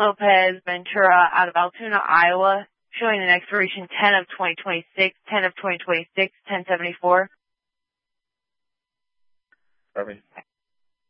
Lopez Ventura out of Altoona, Iowa, showing an expiration 10 of 2026, 10 of 2026, 1074. Copy.